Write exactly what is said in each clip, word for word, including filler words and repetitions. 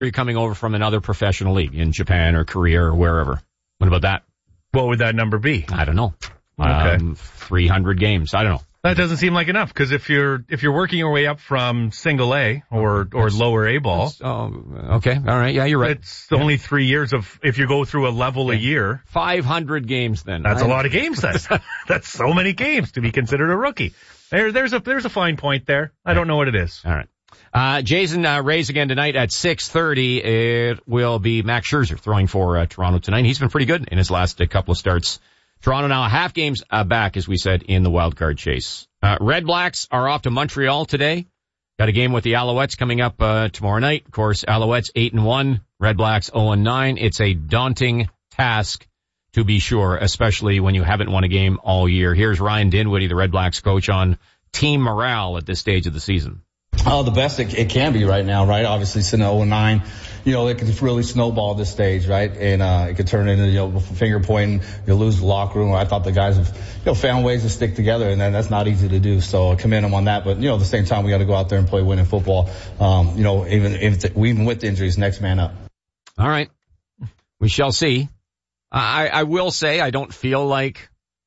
you're coming over from another professional league in Japan or Korea or wherever. What about that? What would that number be? I don't know. Okay. Um, three hundred games. I don't know. That doesn't seem like enough, because if you're if you're working your way up from single A or or that's, lower A ball, oh, okay, all right, yeah, you're right. It's yeah. only three years of if you go through a level okay. a year. Five hundred games, then. That's I, a lot of games. Then that's so many games to be considered a rookie. There, there's a there's a fine point there. I don't know what it is. All right. Uh, Jason uh, Rays again tonight at six thirty. It will be Max Scherzer throwing for uh, Toronto tonight. He's been pretty good in his last uh, couple of starts. Toronto now a half games uh, back, as we said, in the wild card chase. Uh, Red Blacks are off to Montreal today. Got a game with the Alouettes coming up uh, tomorrow night. Of course, Alouettes eight and one, Red Blacks oh and nine. It's a daunting task, to be sure, especially when you haven't won a game all year. Here's Ryan Dinwiddie, the Red Blacks coach, on team morale at this stage of the season. Oh, the best it, it can be right now, right? Obviously, sitting at oh and nine, you know, it could really snowball at this stage, right? And, uh, it could turn into, you know, finger pointing, you lose the locker room. I thought the guys have, you know, found ways to stick together, and then that's not easy to do. So I commend them on that. But, you know, at the same time, we got to go out there and play winning football. Um, you know, even if, even with injuries, next man up. All right. We shall see. I, I will say I don't feel like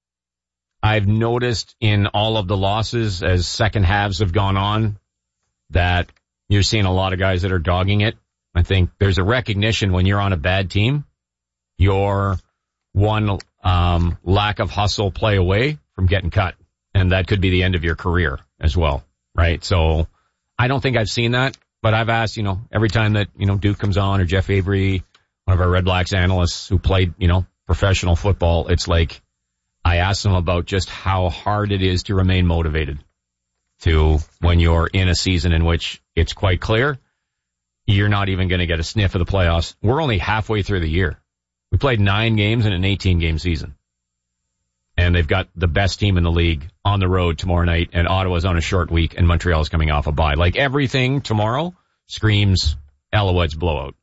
I've noticed in all of the losses as second halves have gone on that you're seeing a lot of guys that are dogging it. I think there's a recognition when you're on a bad team, you're one um, lack of hustle play away from getting cut, and that could be the end of your career as well, right? So I don't think I've seen that, but I've asked, you know, every time that, you know, Duke comes on or Jeff Avery, one of our Red Blacks analysts who played, you know, professional football, it's like I ask them about just how hard it is to remain motivated to when you're in a season in which it's quite clear you're not even going to get a sniff of the playoffs. We're only halfway through the year. We played nine games in an eighteen-game season. And they've got the best team in the league on the road tomorrow night, and Ottawa's on a short week, and Montreal's coming off a bye. Like, everything tomorrow screams Alouettes blowout.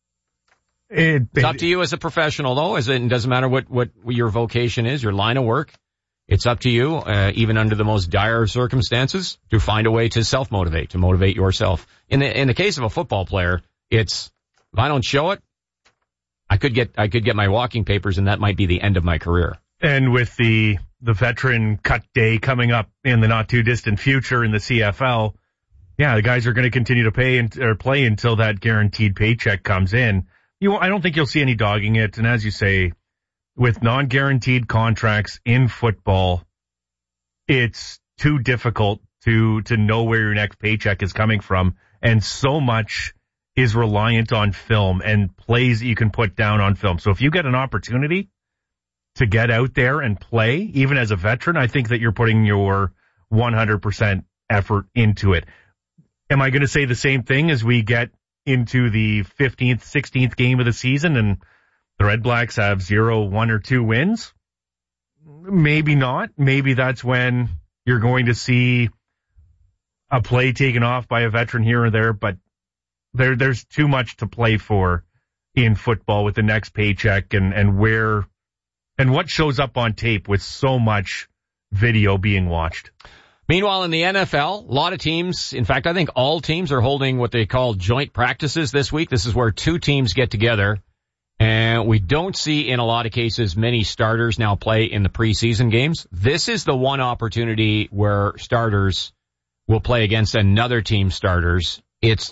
It, it's up to you as a professional, though. As it doesn't matter what, what your vocation is, your line of work. It's up to you, uh, even under the most dire of circumstances, to find a way to self-motivate, to motivate yourself. In the, in the case of a football player, it's, if I don't show it, I could get, I could get my walking papers, and that might be the end of my career. And with the, the veteran cut day coming up in the not too distant future in the C F L, yeah, the guys are going to continue to pay and, or play until that guaranteed paycheck comes in. You, I don't think you'll see any dogging it. And as you say, with non-guaranteed contracts in football, it's too difficult to, to know where your next paycheck is coming from. And so much is reliant on film and plays that you can put down on film. So if you get an opportunity to get out there and play, even as a veteran, I think that you're putting your one hundred percent effort into it. Am I going to say the same thing as we get into the fifteenth, sixteenth game of the season and the Red Blacks have zero, one, or two wins? Maybe not. Maybe that's when you're going to see a play taken off by a veteran here or there, but there, there's too much to play for in football with the next paycheck and, and where and what shows up on tape with so much video being watched. Meanwhile, in the N F L, a lot of teams, in fact, I think all teams are holding what they call joint practices this week. This is where two teams get together. And we don't see, in a lot of cases, many starters now play in the preseason games. This is the one opportunity where starters will play against another team's starters. It's,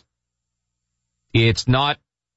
it's not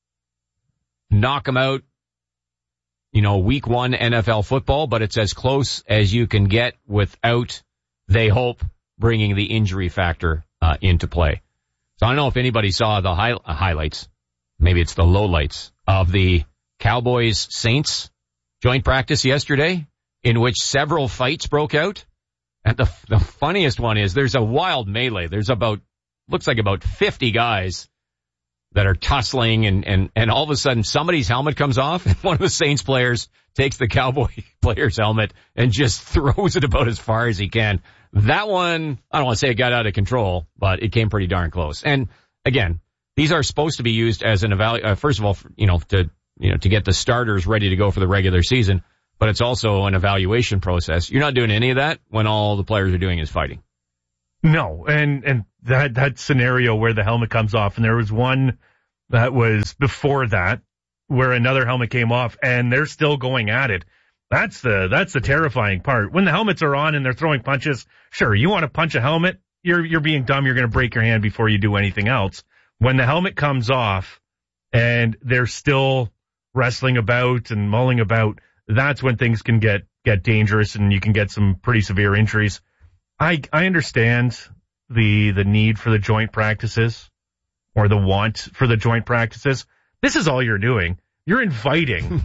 knock them out, you know, week one N F L football, but it's as close as you can get without, they hope, bringing the injury factor uh, into play. So I don't know if anybody saw the high, uh, highlights, maybe it's the lowlights, of the Cowboys-Saints joint practice yesterday, in which several fights broke out. And the, the funniest one is there's a wild melee. There's about, looks like about fifty guys that are tussling, and, and, and all of a sudden somebody's helmet comes off, and one of the Saints players takes the Cowboy player's helmet and just throws it about as far as he can. That one, I don't want to say it got out of control, but it came pretty darn close. And again, these are supposed to be used as an evalu- uh, first of all, you know, to, you know, to get the starters ready to go for the regular season, but it's also an evaluation process. You're not doing any of that when all the players are doing is fighting. No, and, and that, that scenario where the helmet comes off, and there was one that was before that, where another helmet came off, and they're still going at it. That's the that's the terrifying part. When the helmets are on and they're throwing punches, sure, you want to punch a helmet, you're you're being dumb, you're going to break your hand before you do anything else. When the helmet comes off and they're still wrestling about and mulling about, that's when things can get, get dangerous and you can get some pretty severe injuries. I I understand the the need for the joint practices or the want for the joint practices. This is all you're doing. You're inviting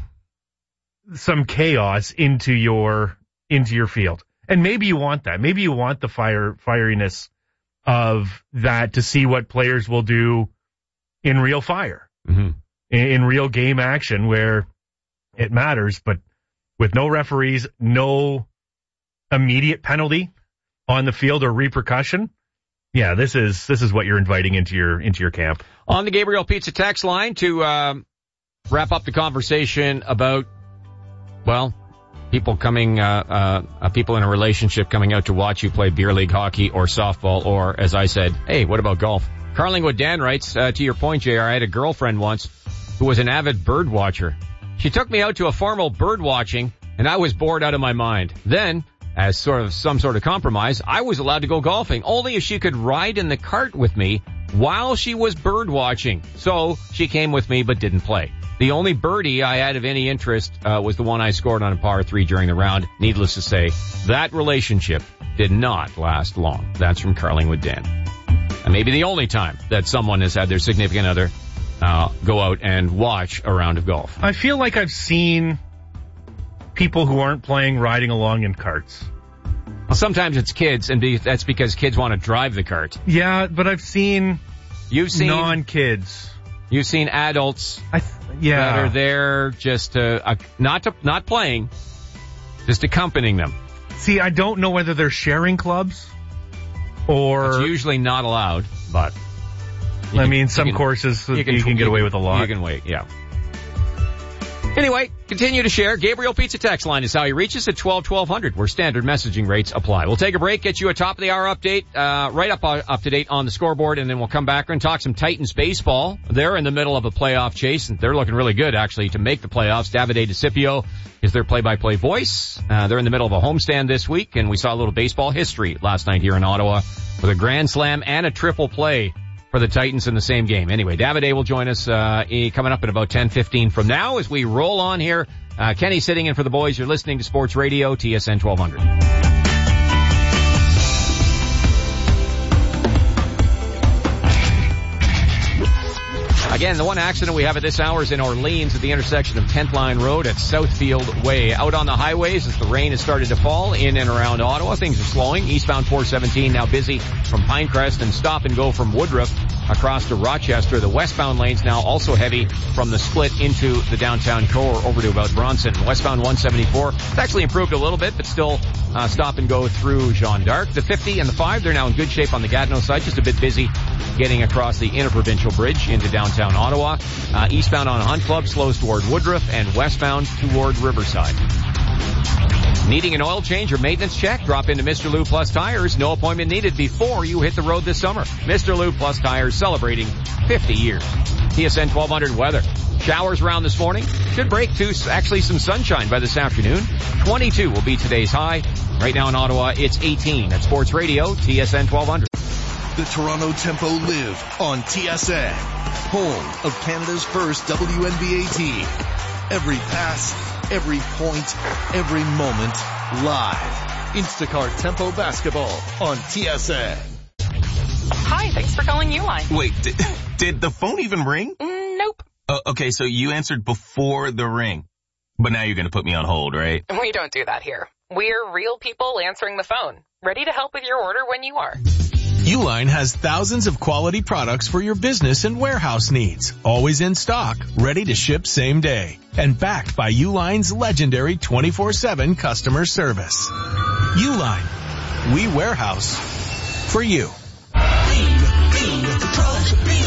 some chaos into your into your field. And maybe you want that. Maybe you want the fire fieriness of that to see what players will do in real fire, mm-hmm. in, in real game action where it matters. But with no referees, no immediate penalty on the field or repercussion, yeah, this is this is what you're inviting into your into your camp. On the Gabriel Pizza text line to um, wrap up the conversation about, well, people coming, uh, uh, people in a relationship coming out to watch you play beer league hockey or softball, or, as I said, hey, what about golf? Carlingwood Dan writes, uh, to your point, J R, I had a girlfriend once who was an avid bird watcher. She took me out to a formal bird watching, and I was bored out of my mind. Then, as sort of some sort of compromise, I was allowed to go golfing, only if she could ride in the cart with me while she was bird watching. So she came with me but didn't play. The only birdie I had of any interest uh, was the one I scored on a par three during the round. Needless to say, that relationship did not last long. That's from Carlingwood Dan. And maybe the only time that someone has had their significant other uh, go out and watch a round of golf. I feel like I've seen people who aren't playing riding along in carts. Well, sometimes it's kids, and be, that's because kids want to drive the cart. Yeah, but I've seen, You've seen non-kids. You've seen adults I th- yeah. that are there just to, uh, not to, not playing, just accompanying them. See, I don't know whether they're sharing clubs or... It's usually not allowed, but... I can, mean, some you can, courses you can, you can get away with a lot. You can wait, yeah. Anyway, continue to share. Gabriel Pizza text line is how you reach us at twelve twelve hundred, where standard messaging rates apply. We'll take a break, get you a top of the hour update, uh, right up uh, up to date on the scoreboard, and then we'll come back and talk some Titans baseball. They're in the middle of a playoff chase, and they're looking really good, actually, to make the playoffs. Davide DeCipio is their play-by-play voice. Uh, they're in the middle of a homestand this week, and we saw a little baseball history last night here in Ottawa with a grand slam and a triple play for the Titans in the same game. Anyway, Davide will join us uh coming up in about ten fifteen from now as we roll on here. Uh Kenny sitting in for the boys. You're listening to Sports Radio, T S N twelve hundred. Again, the one accident we have at this hour is in Orleans at the intersection of tenth Line Road at Southfield Way. Out on the highways as the rain has started to fall in and around Ottawa, things are slowing. Eastbound four seventeen now busy from Pinecrest and stop and go from Woodruff across to Rochester. The westbound lanes now also heavy from the split into the downtown core over to about Bronson. Westbound one seventy-four, it's actually improved a little bit, but still uh, stop and go through Jeanne d'Arc. The fifty and the five, they're now in good shape on the Gatineau side, just a bit busy getting across the interprovincial bridge into downtown Ottawa. Uh, eastbound on Hunt Club slows toward Woodruff and westbound toward Riverside. Needing an oil change or maintenance check? Drop into Mister Lube Plus Tires. No appointment needed before you hit the road this summer. Mister Lube Plus Tires celebrating fifty years. T S N twelve hundred weather. Showers around this morning. Should break to actually some sunshine by this afternoon. twenty-two will be today's high. Right now in Ottawa, it's eighteen. At Sports Radio, T S N twelve hundred. The Toronto Tempo live on T S N, home of Canada's first W N B A team. Every pass, every point, every moment, live. Instacart Tempo Basketball on T S N. Hi, thanks for calling Uline. Wait, did, did the phone even ring? Mm, nope. Uh, okay, so you answered before the ring. But now you're going to put me on hold, right? We don't do that here. We're real people answering the phone, ready to help with your order when you are. Uline has thousands of quality products for your business and warehouse needs. Always in stock, ready to ship same day. And backed by Uline's legendary twenty-four seven customer service. Uline. We warehouse for you. Hey,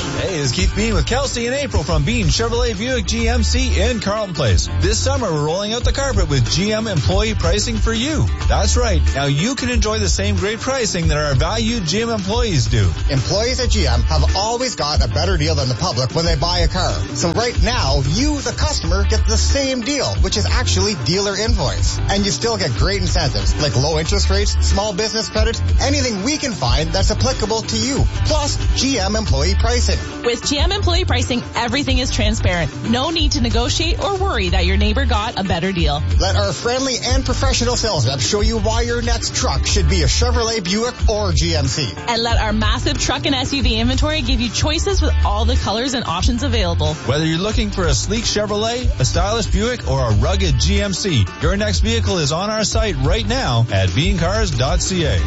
is Keith Bean with Kelsey and April from Bean Chevrolet Buick G M C in Carlton Place. This summer, we're rolling out the carpet with G M employee pricing for you. That's right. Now you can enjoy the same great pricing that our valued G M employees do. Employees at G M have always got a better deal than the public when they buy a car. So right now, you, the customer, get the same deal, which is actually dealer invoice. And you still get great incentives like low interest rates, small business credit, anything we can find that's applicable to you. Plus, G M employee pricing. With G M employee pricing, everything is transparent. No need to negotiate or worry that your neighbor got a better deal. Let our friendly and professional sales reps show you why your next truck should be a Chevrolet Buick or G M C. And let our massive truck and S U V inventory give you choices with all the colors and options available. Whether you're looking for a sleek Chevrolet, a stylish Buick, or a rugged G M C, your next vehicle is on our site right now at bean cars dot c a.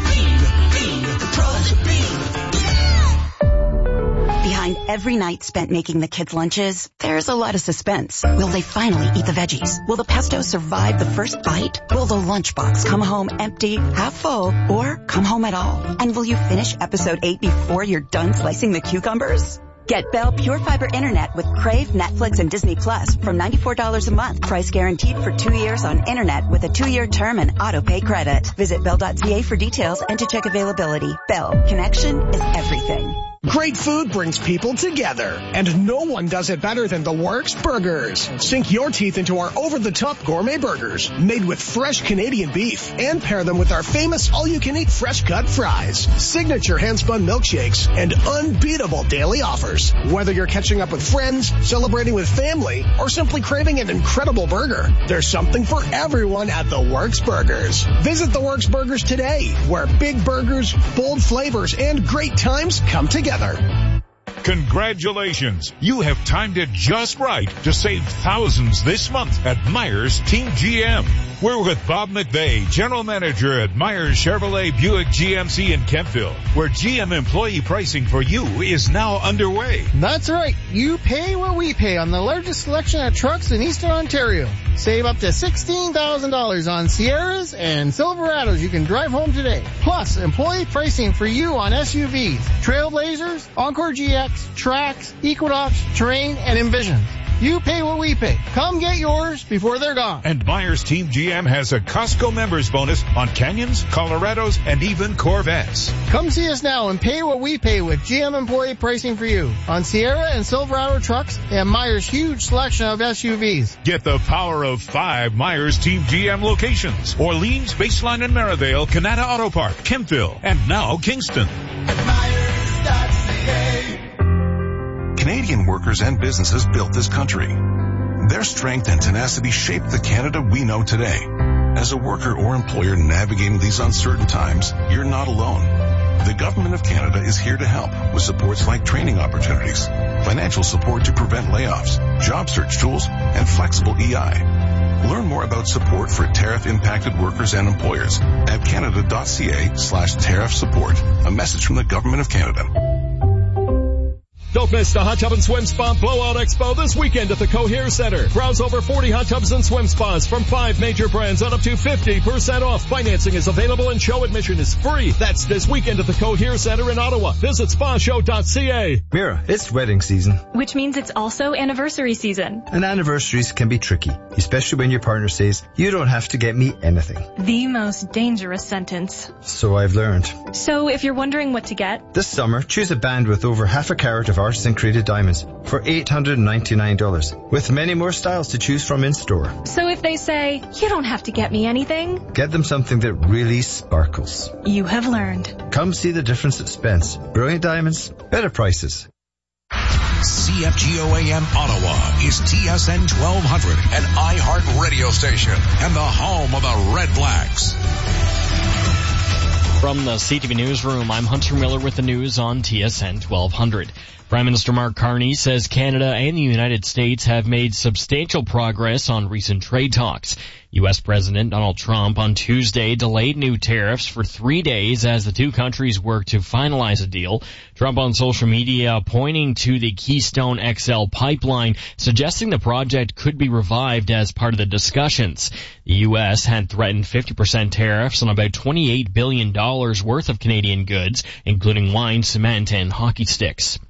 Behind every night spent making the kids' lunches, there's a lot of suspense. Will they finally eat the veggies? Will the pesto survive the first bite? Will the lunchbox come home empty, half full, or come home at all? And will you finish episode eight before you're done slicing the cucumbers? Get Bell Pure Fiber Internet with Crave, Netflix, and Disney Plus from ninety-four dollars a month. Price guaranteed for two years on Internet with a two-year term and auto-pay credit. Visit bell dot c a for details and to check availability. Bell. Connection is everything. Great food brings people together, and no one does it better than The Works Burgers. Sink your teeth into our over-the-top gourmet burgers, made with fresh Canadian beef, and pair them with our famous all-you-can-eat fresh-cut fries, signature hand-spun milkshakes, and unbeatable daily offers. Whether you're catching up with friends, celebrating with family, or simply craving an incredible burger, there's something for everyone at The Works Burgers. Visit The Works Burgers today, where big burgers, bold flavors, and great times come together. Congratulations! You have timed it just right to save thousands this month at Myers Team G M. We're with Bob McVeigh, General Manager at Myers Chevrolet Buick G M C in Kentville, where G M employee pricing for you is now underway. That's right. You pay what we pay on the largest selection of trucks in Eastern Ontario. Save up to sixteen thousand dollars on Sierras and Silverados you can drive home today. Plus, employee pricing for you on S U Vs, Trailblazers, Encore G X, Trax, Equinox, Terrain, and Envision. You pay what we pay. Come get yours before they're gone. And Myers Team G M has a Costco members bonus on Canyons, Colorados, and even Corvettes. Come see us now and pay what we pay with G M employee pricing for you on Sierra and Silverado trucks and Myers' huge selection of S U Vs. Get the power of five Myers Team G M locations. Orleans, Baseline and Merivale, Canada Auto Park, Kentville, and now Kingston. Myers dot c a. Canadian workers and businesses built this country. Their strength and tenacity shaped the Canada we know today. As a worker or employer navigating these uncertain times, you're not alone. The Government of Canada is here to help with supports like training opportunities, financial support to prevent layoffs, job search tools, and flexible E I. Learn more about support for tariff-impacted workers and employers at canada dot c a slash tariff support. A message from the Government of Canada. Don't miss the Hot Tub and Swim Spa Blowout Expo this weekend at the Cohere Center. Browse over forty hot tubs and swim spas from five major brands on up to fifty percent off. Financing is available and show admission is free. That's this weekend at the Cohere Center in Ottawa. Visit spa show dot c a. Mira, it's wedding season. Which means it's also anniversary season. And anniversaries can be tricky, especially when your partner says, you don't have to get me anything. The most dangerous sentence. So I've learned. So if you're wondering what to get, this summer, choose a band with over half a carat of artisan created diamonds for eight hundred ninety-nine dollars, with many more styles to choose from in store. So if they say, you don't have to get me anything, get them something that really sparkles. You have learned. Come see the difference at Spence. Brilliant diamonds, better prices. C F G O A M Ottawa is T S N twelve hundred, an iHeart radio station and the home of the Red Blacks. From the C T V Newsroom, I'm Hunter Miller with the news on T S N twelve hundred. Prime Minister Mark Carney says Canada and the United States have made substantial progress on recent trade talks. U S President Donald Trump on Tuesday delayed new tariffs for three days as the two countries work to finalize a deal. Trump on social media pointing to the Keystone X L pipeline, suggesting the project could be revived as part of the discussions. The U S had threatened fifty percent tariffs on about twenty-eight billion dollars worth of Canadian goods, including wine, cement, and hockey sticks.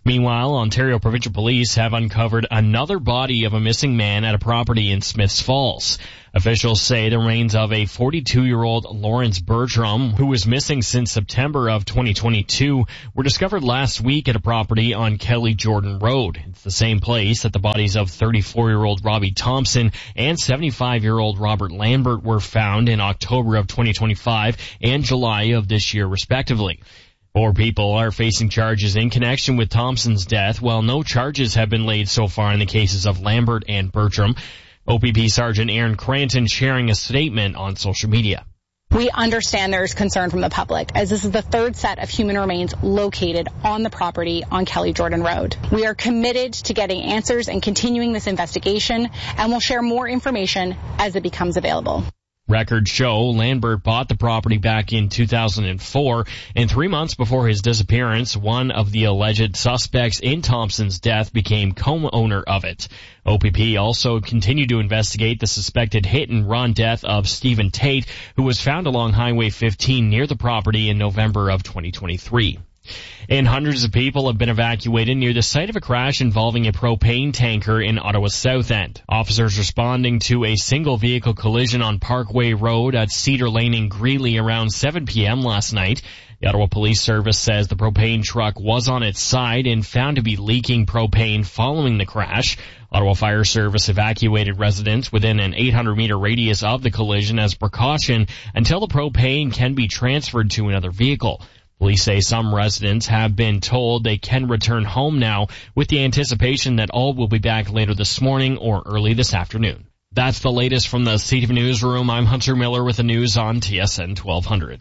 Meanwhile, Ontario Provincial Police have uncovered another body of a missing man at a property in Smiths Falls. Officials say the remains of a forty-two-year-old Lawrence Bertram, who was missing since September of twenty twenty-two, were discovered last week at a property on Kelly Jordan Road. It's the same place that the bodies of thirty-four-year-old Robbie Thompson and seventy-five-year-old Robert Lambert were found in October of twenty twenty-five and July of this year, respectively. Four people are facing charges in connection with Thompson's death, while no charges have been laid so far in the cases of Lambert and Bertram. O P P Sergeant Aaron Cranton sharing a statement on social media. We understand there's concern from the public, as this is the third set of human remains located on the property on Kelly Jordan Road. We are committed to getting answers and continuing this investigation, and we'll share more information as it becomes available. Records show Lambert bought the property back in two thousand four, and three months before his disappearance, one of the alleged suspects in Thompson's death became co-owner of it. O P P also continued to investigate the suspected hit-and-run death of Stephen Tate, who was found along Highway fifteen near the property in November of twenty twenty-three. And hundreds of people have been evacuated near the site of a crash involving a propane tanker in Ottawa's South End. Officers responding to a single vehicle collision on Parkway Road at Cedar Lane in Greeley around seven p.m. last night. The Ottawa Police Service says the propane truck was on its side and found to be leaking propane following the crash. Ottawa Fire Service evacuated residents within an eight hundred meter radius of the collision as precaution until the propane can be transferred to another vehicle. Police say some residents have been told they can return home now, with the anticipation that all will be back later this morning or early this afternoon. That's the latest from the C T V Newsroom. I'm Hunter Miller with the news on T S N twelve hundred.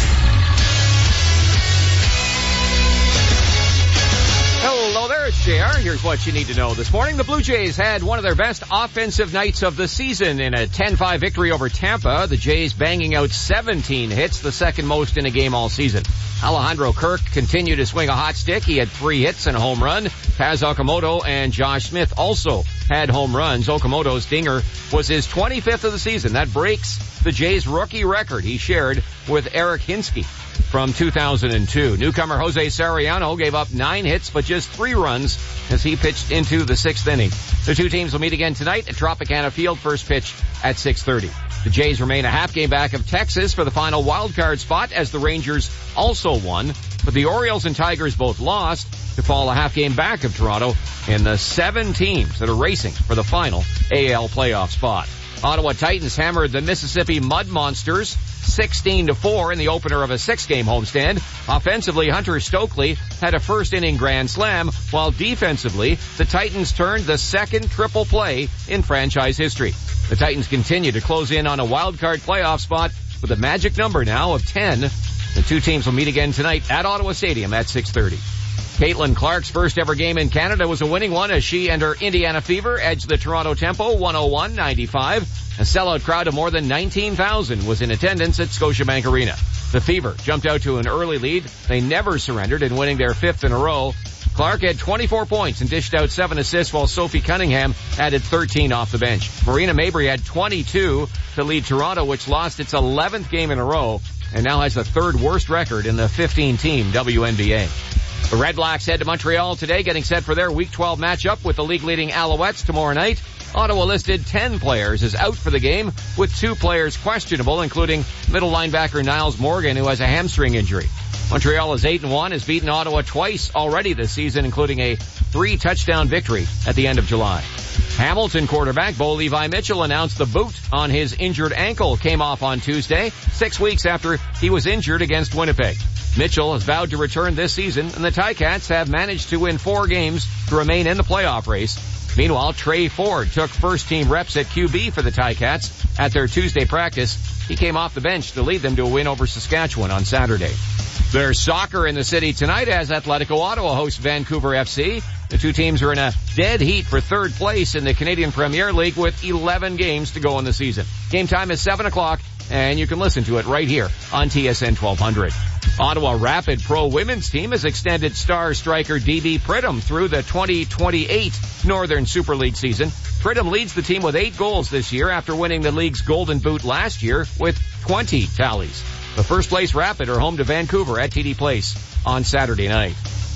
Hello there, it's J R. Here's what you need to know. This morning, the Blue Jays had one of their best offensive nights of the season in a ten five victory over Tampa. The Jays banging out seventeen hits, the second most in a game all season. Alejandro Kirk continued to swing a hot stick. He had three hits and a home run. Paz Okamoto and Josh Smith also had home runs. Okamoto's dinger was his twenty-fifth of the season. That breaks the Jays' rookie record he shared with Eric Hinsky from two thousand two. Newcomer Jose Sariano gave up nine hits but just three runs as he pitched into the sixth inning. The two teams will meet again tonight at Tropicana Field, first pitch at six thirty. The Jays remain a half game back of Texas for the final wild card spot as the Rangers also won, but the Orioles and Tigers both lost to fall a half game back of Toronto in the seven teams that are racing for the final A L playoff spot. Ottawa Titans hammered the Mississippi Mud Monsters sixteen to four in the opener of a six-game homestand. Offensively, Hunter Stokely had a first-inning grand slam, while defensively, the Titans turned the second triple play in franchise history. The Titans continue to close in on a wild-card playoff spot with a magic number now of ten. The two teams will meet again tonight at Ottawa Stadium at six thirty. Caitlin Clark's first ever game in Canada was a winning one as she and her Indiana Fever edged the Toronto Tempo one oh one ninety-five. A sellout crowd of more than nineteen thousand was in attendance at Scotiabank Arena. The Fever jumped out to an early lead. They never surrendered in winning their fifth in a row. Clark had twenty-four points and dished out seven assists, while Sophie Cunningham added thirteen off the bench. Marina Mabry had twenty-two to lead Toronto, which lost its eleventh game in a row and now has the third worst record in the fifteen-team W N B A. The Red Blacks head to Montreal today, getting set for their Week twelve matchup with the league-leading Alouettes tomorrow night. Ottawa listed ten players as out for the game, with two players questionable, including middle linebacker Niles Morgan, who has a hamstring injury. Montreal is eight and one, has beaten Ottawa twice already this season, including a three-touchdown victory at the end of July. Hamilton quarterback Bo Levi Mitchell announced the boot on his injured ankle came off on Tuesday, six weeks after he was injured against Winnipeg. Mitchell has vowed to return this season, and the Ticats have managed to win four games to remain in the playoff race. Meanwhile, Trey Ford took first-team reps at Q B for the Ticats at their Tuesday practice. He came off the bench to lead them to a win over Saskatchewan on Saturday. There's soccer in the city tonight as Atletico Ottawa hosts Vancouver F C. The two teams are in a dead heat for third place in the Canadian Premier League with eleven games to go in the season. Game time is seven o'clock, and you can listen to it right here on T S N twelve hundred. Ottawa Rapid Pro Women's team has extended star striker D B Pridham through the twenty twenty-eight Northern Super League season. Pridham leads the team with eight goals this year after winning the league's Golden Boot last year with twenty tallies. The first place Rapid are home to Vancouver at T D Place on Saturday night.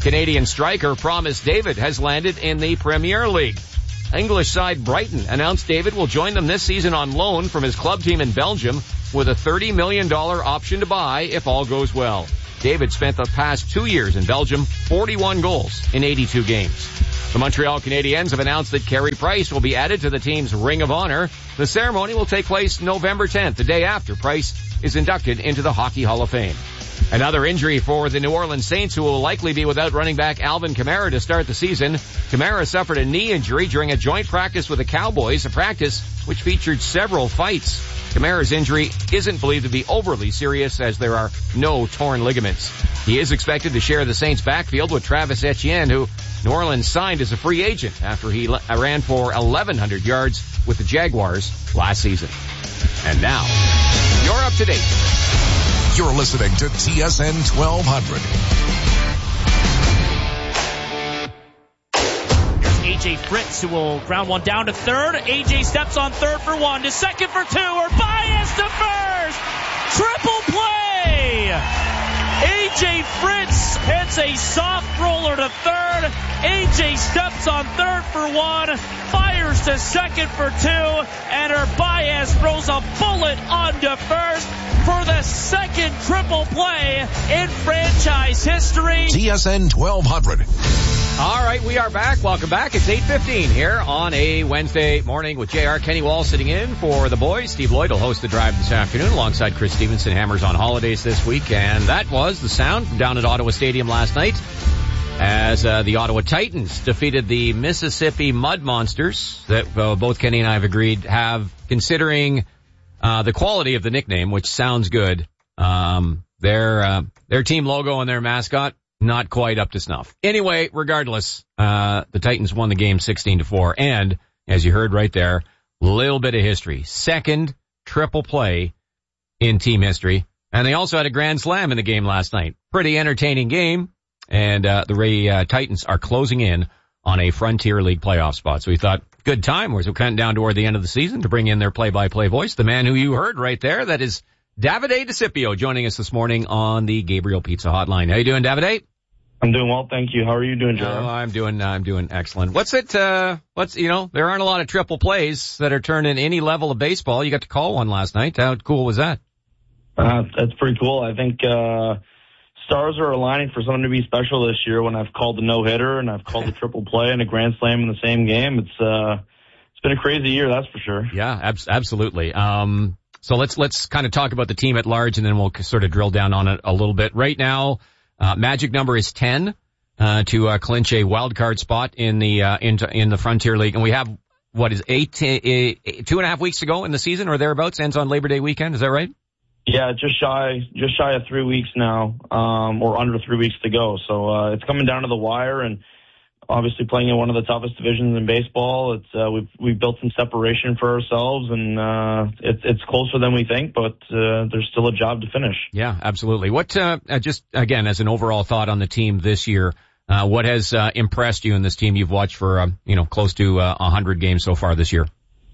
Canadian striker Promise David has landed in the Premier League. English side Brighton announced David will join them this season on loan from his club team in Belgium with a thirty million dollars option to buy if all goes well. David spent the past two years in Belgium, forty-one goals in eighty-two games. The Montreal Canadiens have announced that Carey Price will be added to the team's Ring of Honor. The ceremony will take place November tenth, the day after Price is inducted into the Hockey Hall of Fame. Another injury for the New Orleans Saints, who will likely be without running back Alvin Kamara to start the season. Kamara suffered a knee injury during a joint practice with the Cowboys, a practice which featured several fights. Kamara's injury isn't believed to be overly serious as there are no torn ligaments. He is expected to share the Saints' backfield with Travis Etienne, who New Orleans signed as a free agent after he ran for eleven hundred yards with the Jaguars last season. And now, you're up to date. You're listening to T S N twelve hundred. A J Fritz, who will ground one down to third. A J steps on third for one, to second for two, or Baez to first. Triple play. A J Fritz hits a soft roller to third. A J steps on third for one, fires to second for two, and Baez throws a bullet onto first for the second triple play in franchise history. T S N twelve hundred. All right, we are back. Welcome back. It's eight fifteen here on a Wednesday morning with J R. Kenny Wall sitting in for the boys. Steve Lloyd will host the drive this afternoon alongside Chris Stevenson. Hammers on holidays this week. And that was the sound from down at Ottawa Stadium last night as uh, the Ottawa Titans defeated the Mississippi Mud Monsters that uh, both Kenny and I have agreed have, considering uh, the quality of the nickname, which sounds good, um, their, uh, their team logo and their mascot, not quite up to snuff. Anyway, regardless, uh, the Titans won the game sixteen to four. And, as you heard right there, little bit of history. Second triple play in team history. And they also had a grand slam in the game last night. Pretty entertaining game. And, uh, the Ray, uh, Titans are closing in on a Frontier League playoff spot. So we thought, good time. We're kind of down toward the end of the season to bring in their play-by-play voice. The man who you heard right there, that is Davide DeCipio, joining us this morning on the Gabriel Pizza Hotline. How you doing, Davide? I'm doing well, thank you. How are you doing, Joe? Oh, I'm doing, I'm doing excellent. What's it, uh, what's, you know, there aren't a lot of triple plays that are turned in any level of baseball. You got to call one last night. How cool was that? Uh, that's pretty cool. I think, uh, stars are aligning for something to be special this year when I've called the no-hitter and I've called the triple play and a grand slam in the same game. It's, uh, it's been a crazy year, that's for sure. Yeah, ab- absolutely. Um, so let's, let's kind of talk about the team at large and then we'll sort of drill down on it a little bit. Right now, Uh, magic number is ten, uh, to, uh, clinch a wild card spot in the, uh, in, in the Frontier League. And we have, what is eight, uh, two and a half weeks to go in the season or thereabouts, ends on Labor Day weekend. Is that right? Yeah, just shy, just shy of three weeks now, um, or under three weeks to go. So, uh, it's coming down to the wire and obviously playing in one of the toughest divisions in baseball. It's, uh, we've, we've built some separation for ourselves and, uh, it's, it's closer than we think, but, uh, there's still a job to finish. Yeah, absolutely. What, uh, just again, as an overall thought on the team this year, uh, what has, uh, impressed you in this team you've watched for, um, you know, close to, uh, a hundred games so far this year?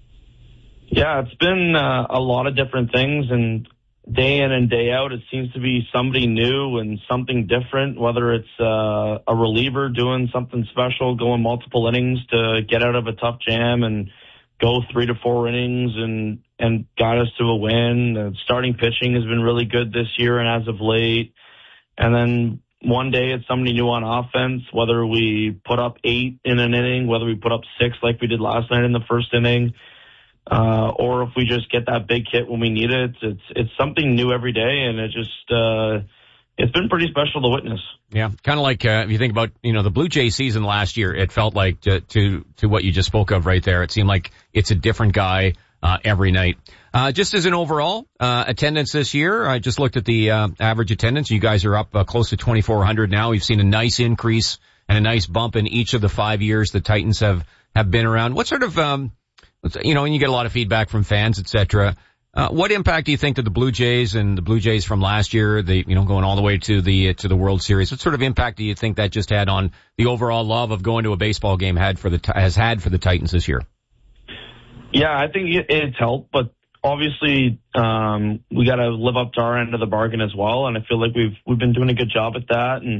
Yeah, it's been, uh, a lot of different things and, day in and day out, it seems to be somebody new and something different, whether it's uh, a reliever doing something special, going multiple innings to get out of a tough jam and go three to four innings and, and got us to a win. Uh, starting pitching has been really good this year and as of late. And then one day it's somebody new on offense, whether we put up eight in an inning, whether we put up six like we did last night in the first inning. Uh, or if we just get that big hit when we need it, it's, it's something new every day and it just, uh, it's been pretty special to witness. Yeah. Kind of like, uh, if you think about, you know, the Blue Jays season last year, it felt like to, to, to what you just spoke of right there. It seemed like it's a different guy, uh, every night. Uh, just as an overall, uh, attendance this year, I just looked at the, uh, average attendance. You guys are up uh, close to twenty-four hundred now. We've seen a nice increase and a nice bump in each of the five years the Titans have, have been around. What sort of, um, you know, and you get a lot of feedback from fans, et cetera. Uh, what impact do you think that the Blue Jays and the Blue Jays from last year, the, you know, going all the way to the, to the World Series, what sort of impact do you think that just had on the overall love of going to a baseball game had for the, has had for the Titans this year? Yeah, I think it, it's helped, but obviously, um, we gotta live up to our end of the bargain as well. And I feel like we've, we've been doing a good job at that. And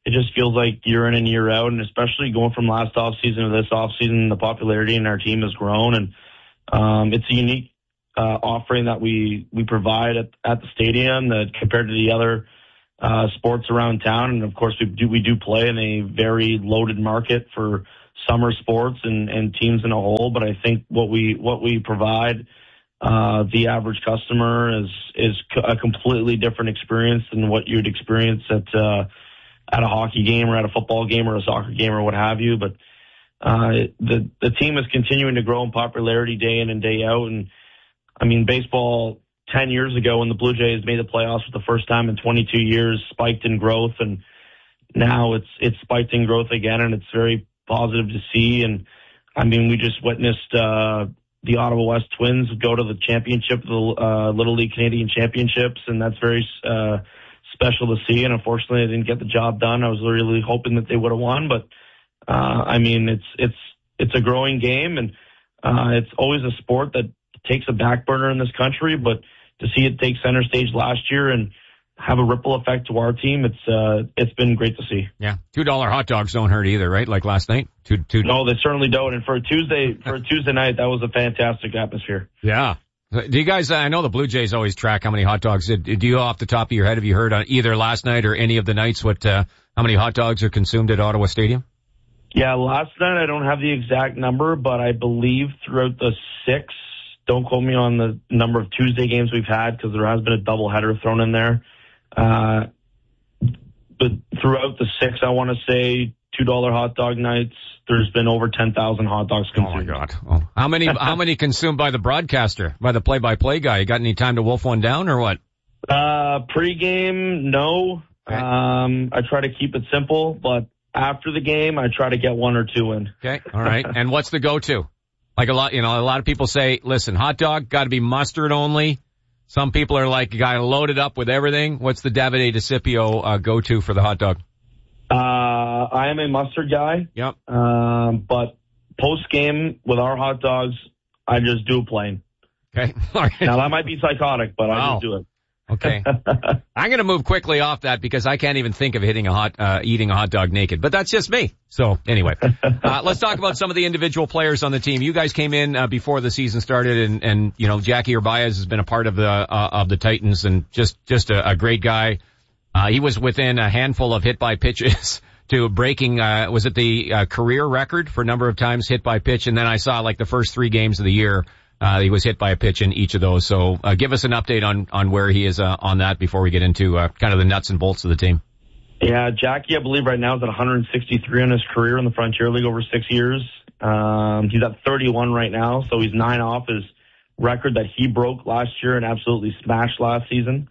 it just feels like year in and year out, and especially going from last off season to this off season, the popularity in our team has grown, and um, it's a unique uh, offering that we we provide at, at the stadium that compared to the other uh, sports around town. And of course, we do we do play in a very loaded market for summer sports and, and teams in a whole. But I think what we what we provide uh, the average customer is is a completely different experience than what you'd experience at uh, at a hockey game or at a football game or a soccer game or what have you. But uh, the the team is continuing to grow in popularity day in and day out. And I mean, baseball ten years ago when the Blue Jays made the playoffs for the first time in twenty-two years spiked in growth, and now it's it's spiked in growth again, and it's very positive to see. And I mean, we just witnessed uh, the Ottawa West Twins go to the championship, the uh, Little League Canadian Championships, and that's very uh, special to see. And unfortunately, I didn't get the job done. I was really hoping that they would have won, but uh, I mean, it's it's it's a growing game, and uh, it's always a sport that takes a back burner in this country. But to see it take center stage last year and have a ripple effect to our team, it's uh, it's been great to see. Yeah, two dollar hot dogs don't hurt either, right? Like last night, two two. No, they certainly don't. And for a Tuesday, for a Tuesday night, that was a fantastic atmosphere. Yeah. Do you guys? I know the Blue Jays always track how many hot dogs. Do you, off the top of your head, have you heard on either last night or any of the nights what uh, how many hot dogs are consumed at Ottawa Stadium? Yeah, last night I don't have the exact number, but I believe throughout the six. Don't quote me on the number of Tuesday games we've had because there has been a doubleheader thrown in there. Uh, but throughout the six, I want to say two dollar hot dog nights, there's been over ten thousand hot dogs consumed. Oh, my God. Oh. How many How many consumed by the broadcaster, by the play-by-play guy? You got any time to wolf one down or what? Uh, pre-game, no. Okay. Um, I try to keep it simple, but after the game, I try to get one or two in. Okay, all right. And what's the go-to? Like a lot, you know, a lot of people say, listen, hot dog, got to be mustard only. Some people are like, got to load it up with everything. What's the Davide DeCipio uh, go-to for the hot dog? Uh, I am a mustard guy. Yep. Um, but post-game with our hot dogs, I just do plain. Okay. All right. Now, that might be psychotic, but wow. I just do it. Okay. I'm going to move quickly off that because I can't even think of hitting a hot, uh, eating a hot dog naked, but that's just me. So anyway, uh, let's talk about some of the individual players on the team. You guys came in, uh, before the season started and, and, you know, Jackie Urbaez has been a part of the, uh, of the Titans and just, just a, a great guy. Uh, he was within a handful of hit by pitches to breaking, uh, was it the, uh, career record for number of times hit by pitch? And then I saw like the first three games of the year. Uh, he was hit by a pitch in each of those. So, uh, give us an update on, on where he is, uh, on that before we get into, uh, kind of the nuts and bolts of the team. Yeah, Jackie, I believe right now is at one hundred sixty-three in his career in the Frontier League over six years. Um, he's at thirty-one right now, so he's nine off his record that he broke last year and absolutely smashed last season.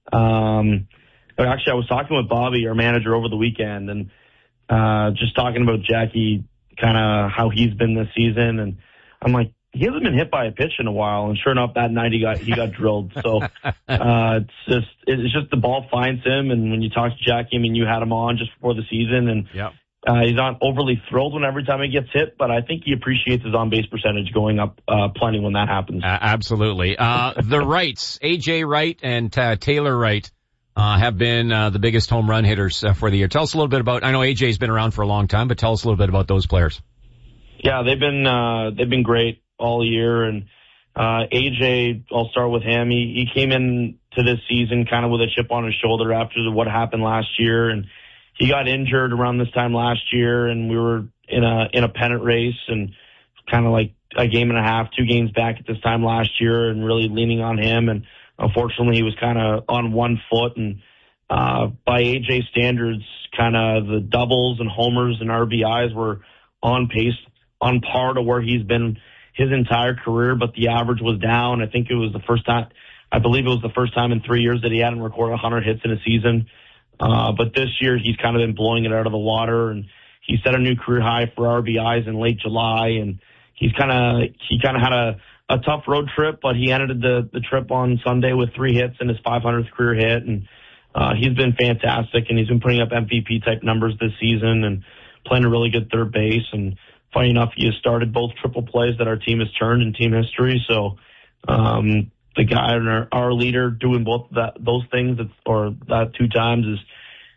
Um, actually, I was talking with Bobby, our manager, over the weekend, and, uh, just talking about Jackie, kind of how he's been this season, and I'm like, he hasn't been hit by a pitch in a while, and sure enough, that night he got he got drilled. So uh, it's just it's just the ball finds him, and when you talk to Jackie, I mean, you had him on just before the season, and yep. uh, he's not overly thrilled when every time he gets hit, but I think he appreciates his on base percentage going up uh, plenty when that happens. Uh, absolutely. Uh, the Wrights, A J Wright and uh, Taylor Wright, uh, have been uh, the biggest home run hitters uh, for the year. Tell us a little bit about. I know A J's been around for a long time, but tell us a little bit about those players. Yeah, they've been uh, they've been great all year, and uh A J, I'll start with him. He he came in to this season kind of with a chip on his shoulder after the, what happened last year, and he got injured around this time last year, and we were in a in a pennant race and kind of like a game and a half, two games back at this time last year, and really leaning on him, and unfortunately he was kind of on one foot, and uh by A J standards, kind of the doubles and homers and R B Is were on pace, on par to where he's been his entire career, but the average was down. I think it was the first time, I believe it was the first time in three years that he hadn't recorded one hundred hits in a season. Uh, but this year he's kind of been blowing it out of the water, and he set a new career high for R B Is in late July, and he's kind of, he kind of had a, a tough road trip, but he ended the, the trip on Sunday with three hits and his five hundredth career hit. And, uh, he's been fantastic, and he's been putting up M V P type numbers this season and playing a really good third base. And funny enough, he has started both triple plays that our team has turned in team history. So, um, the guy, our, our leader, doing both that those things, or that two times, is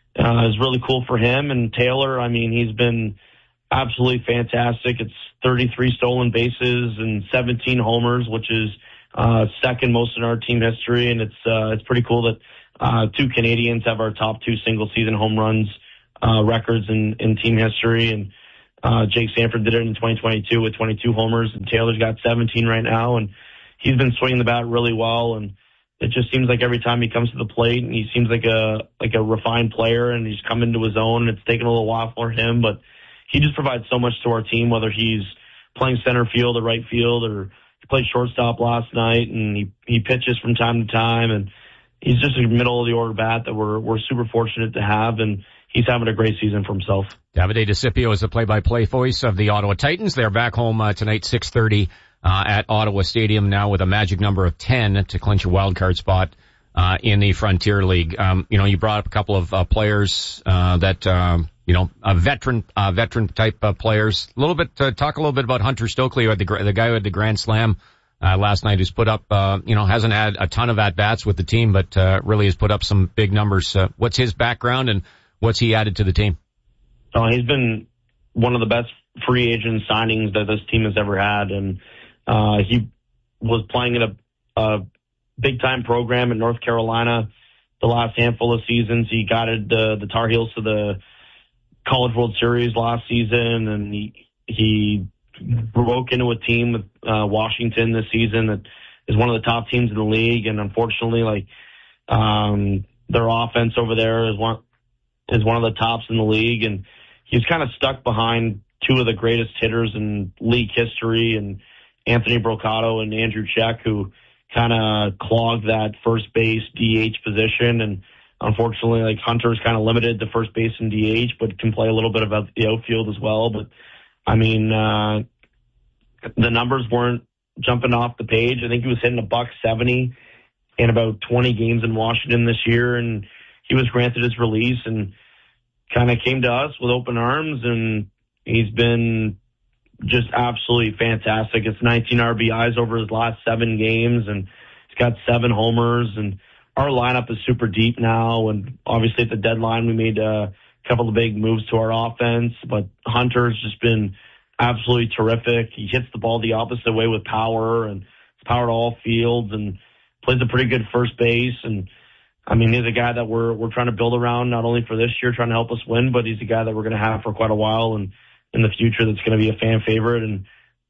uh, is really cool for him. And Taylor, I mean, he's been absolutely fantastic. It's thirty-three stolen bases and seventeen homers, which is uh, second most in our team history. And it's uh, it's pretty cool that uh, two Canadians have our top two single-season home runs uh, records in, in team history. And uh, Jake Sanford did it in twenty twenty-two with twenty-two homers, and Taylor's got seventeen right now. And he's been swinging the bat really well. And it just seems like every time he comes to the plate, and he seems like a like a refined player, and he's come into his own. And it's taken a little while for him, but he just provides so much to our team, whether he's playing center field or right field, or he played shortstop last night, and he, he pitches from time to time. And he's just a middle of the order bat that we're, we're super fortunate to have. And he's having a great season for himself. Davide DeCipio is the play-by-play voice of the Ottawa Titans. They're back home uh, tonight, six thirty, uh, at Ottawa Stadium now with a magic number of ten to clinch a wild card spot, uh, in the Frontier League. Um, you know, you brought up a couple of, uh, players, uh, that, um, you know, uh, veteran, uh, veteran type, uh, players. A little bit, uh, talk a little bit about Hunter Stokely, who had the, the guy who had the Grand Slam, uh, last night, who's put up, uh, you know, hasn't had a ton of at-bats with the team, but, uh, really has put up some big numbers. Uh, what's his background and what's he added to the team? Oh, he's been one of the best free agent signings that this team has ever had. And, uh, he was playing in a, a big time program in North Carolina the last handful of seasons. He guided the, the Tar Heels to the College World Series last season, and he, he broke into a team with, uh, Washington this season that is one of the top teams in the league. And unfortunately, like, um, their offense over there is one, is one of the tops in the league. And he's kind of stuck behind two of the greatest hitters in league history, and Anthony Brocato and Andrew Check, who kind of clogged that first base D H position. And unfortunately, like, Hunter's kind of limited to first base and D H, but can play a little bit of the outfield as well. But I mean, uh, the numbers weren't jumping off the page. I think he was hitting a buck seventy in about twenty games in Washington this year, and he was granted his release and kind of came to us with open arms, and he's been just absolutely fantastic. It's nineteen R B Is over his last seven games, and he's got seven homers. And our lineup is super deep now, and obviously at the deadline we made a couple of big moves to our offense, but Hunter's just been absolutely terrific. He hits the ball the opposite way with power, and it's power to all fields, and plays a pretty good first base. And I mean, he's a guy that we're we're trying to build around, not only for this year, trying to help us win, but he's a guy that we're going to have for quite a while, and in the future that's going to be a fan favorite. And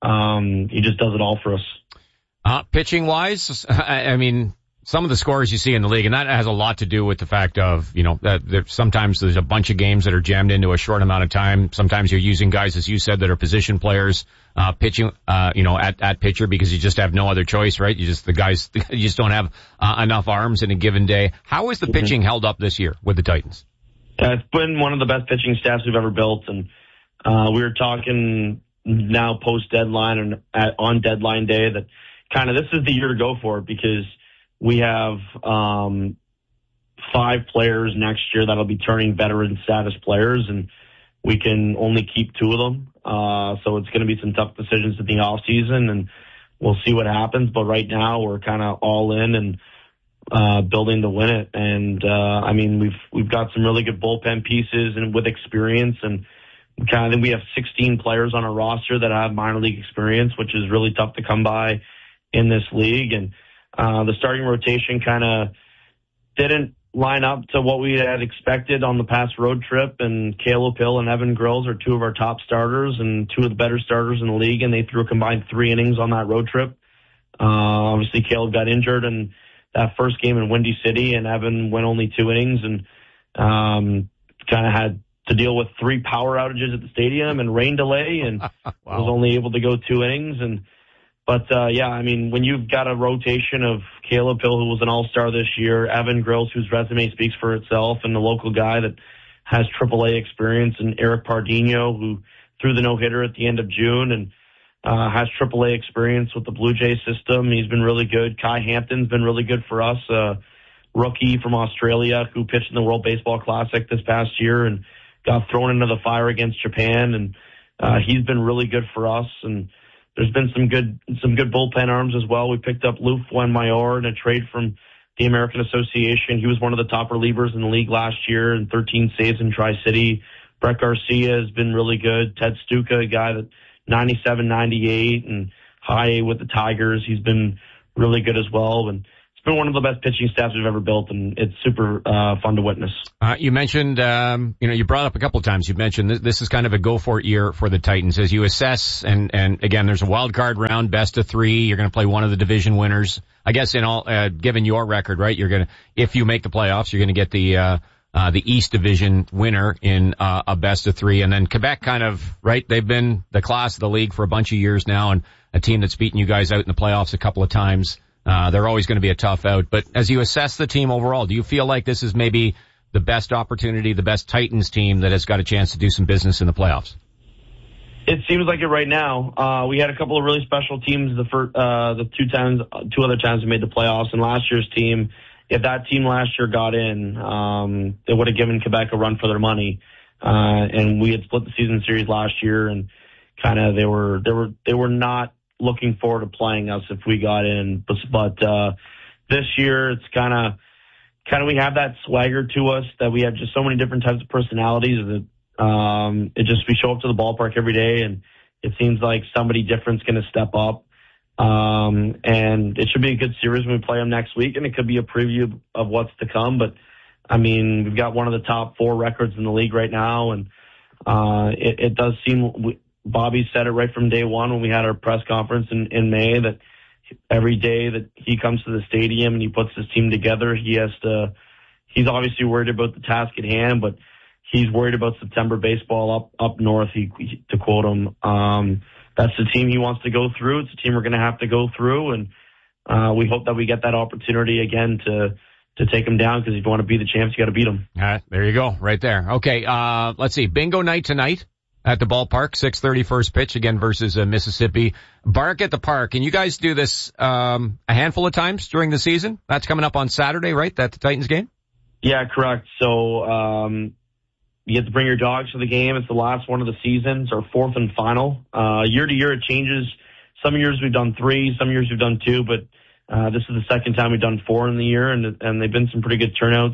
um, he just does it all for us. Uh, pitching wise, I, I mean, some of the scores you see in the league, and that has a lot to do with the fact of, you know, that there, sometimes there's a bunch of games that are jammed into a short amount of time. Sometimes you're using guys, as you said, that are position players, uh, pitching, uh, you know, at, at pitcher because you just have no other choice, right? You just, the guys, you just don't have uh, enough arms in a given day. How is the mm-hmm. pitching held up this year with the Titans? Uh, it's been one of the best pitching staffs we've ever built. And, uh, we were talking now post deadline and at, on deadline day that kind of this is the year to go for it, because we have um, five players next year that'll be turning veteran status players, and we can only keep two of them. Uh, so it's going to be some tough decisions in the off season, and we'll see what happens. But right now we're kind of all in and uh, building to win it. And uh, I mean, we've we've got some really good bullpen pieces and with experience, and kind of think we have sixteen players on our roster that have minor league experience, which is really tough to come by in this league. And Uh, the starting rotation kind of didn't line up to what we had expected on the past road trip, and Caleb Hill and Evan Grills are two of our top starters and two of the better starters in the league, and they threw a combined three innings on that road trip. Uh, obviously Caleb got injured in that first game in Windy City, and Evan went only two innings and um, kind of had to deal with three power outages at the stadium and rain delay, and wow. was only able to go two innings. And But, uh, yeah, I mean, when you've got a rotation of Caleb Hill, who was an all-star this year, Evan Grills, whose resume speaks for itself, and the local guy that has triple A experience, and Eric Pardinho, who threw the no-hitter at the end of June and uh, has triple A experience with the Blue Jays system. He's been really good. Kai Hampton's been really good for us, a rookie from Australia who pitched in the World Baseball Classic this past year and got thrown into the fire against Japan, and uh, he's been really good for us. And there's been some good some good bullpen arms as well. We picked up Lou Fuenmayor in a trade from the American Association. He was one of the top relievers in the league last year and thirteen saves in Tri-City. Brett Garcia has been really good. Ted Stuka, a guy that ninety-seven, ninety-eight and high A with the Tigers. He's been really good as well. And it's been one of the best pitching staffs we've ever built, and it's super uh, fun to witness. Uh, you mentioned, um, you know, you brought up a couple of times. You mentioned this, this is kind of a go-for-it year for the Titans as you assess. And, and again, there's a wild card round, best of three. You're going to play one of the division winners. I guess in all, uh, given your record, right? You're going to, if you make the playoffs, you're going to get the, uh, uh, the East Division winner in, uh, a best of three. And then Quebec kind of, right? They've been the class of the league for a bunch of years now, and a team that's beaten you guys out in the playoffs a couple of times. Uh, they're always going to be a tough out. But as you assess the team overall, do you feel like this is maybe the best opportunity, the best Titans team that has got a chance to do some business in the playoffs? It seems like it right now. Uh, we had a couple of really special teams the first, uh, the two times, two other times we made the playoffs. And last year's team, if that team last year got in, um, they would have given Quebec a run for their money. Uh, and we had split the season series last year, and kind of they were, they were, they were not looking forward to playing us if we got in. But, but uh, this year, it's kind of, kind of we have that swagger to us that we have just so many different types of personalities that um, it just we show up to the ballpark every day, and it seems like somebody different's going to step up. Um, and it should be a good series when we play them next week, and it could be a preview of what's to come. But I mean, we've got one of the top four records in the league right now, and uh, it, it does seem. We, Bobby said it right from day one when we had our press conference in, in May that every day that he comes to the stadium and he puts his team together, he has to, he's obviously worried about the task at hand, but he's worried about September baseball up, up north, he, to quote him. Um, that's the team he wants to go through. It's a team we're going to have to go through. And, uh, we hope that we get that opportunity again to, to take them down, because if you want to be the champs, you got to beat them. All right. There you go. Right there. Okay. Uh, let's see. Bingo night tonight at the ballpark, six thirty first pitch again versus uh, Mississippi. Bark at the Park. And you guys do this um a handful of times during the season? That's coming up on Saturday, right? That's the Titans game? Yeah, correct. So um you get to bring your dogs to the game. It's the last one of the season. It's our fourth and final. Uh year to year it changes. Some years we've done three, some years we've done two, but uh this is the second time we've done four in the year, and and they've been some pretty good turnouts.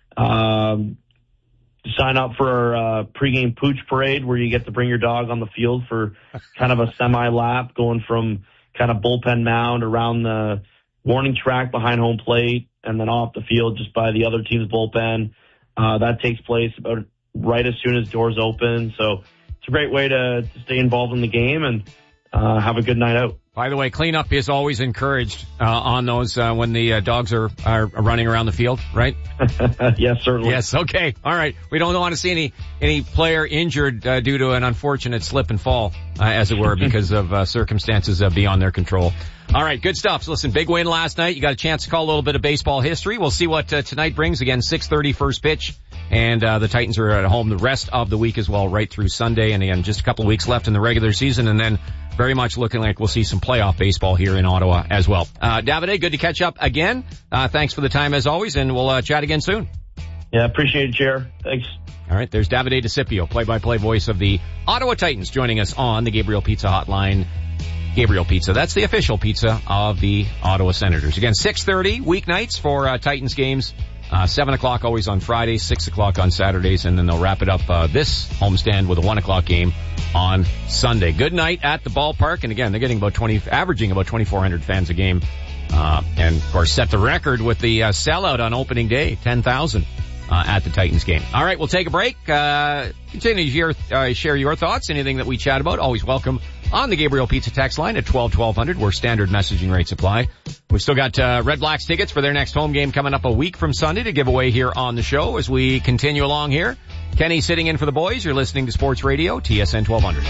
Um Sign up for our uh, pregame pooch parade, where you get to bring your dog on the field for kind of a semi-lap, going from kind of bullpen mound around the warning track behind home plate and then off the field just by the other team's bullpen. Uh, that takes place about right as soon as doors open. So it's a great way to, to stay involved in the game and uh, have a good night out. By the way, cleanup is always encouraged uh, on those uh, when the uh, dogs are, are running around the field, right? Yes, certainly. Yes, okay. All right. We don't want to see any any player injured uh, due to an unfortunate slip and fall, uh, as it were, because of uh, circumstances uh, beyond their control. All right, good stuff. So listen, big win last night. You got a chance to call a little bit of baseball history. We'll see what uh, tonight brings. Again, six thirty first pitch. And uh, the Titans are at home the rest of the week as well, right through Sunday. And again, just a couple of weeks left in the regular season, and then very much looking like we'll see some playoff baseball here in Ottawa as well. Uh, Davide, good to catch up again. Uh, thanks for the time as always, and we'll uh, chat again soon. Yeah, appreciate it, Chair. Thanks. All right, there's Davide DeCipio, play-by-play voice of the Ottawa Titans, joining us on the Gabriel Pizza Hotline. Gabriel Pizza, that's the official pizza of the Ottawa Senators. Again, six thirty weeknights for uh, Titans games. Uh, seven o'clock always on Fridays, six o'clock on Saturdays, and then they'll wrap it up, uh, this homestand with a one o'clock game on Sunday. Good night at the ballpark, and again, they're getting about twenty, averaging about twenty-four hundred fans a game, uh, and of course set the record with the, uh, sellout on opening day, ten thousand, uh, at the Titans game. All right, we'll take a break, uh, continue to share, uh, share your thoughts, anything that we chat about, always welcome on the Gabriel Pizza text line at twelve twelve hundred, where standard messaging rates apply. We've still got uh, Red Blacks tickets for their next home game coming up a week from Sunday to give away here on the show as we continue along here. Kenny sitting in for the boys. You're listening to Sports Radio, T S N twelve hundred.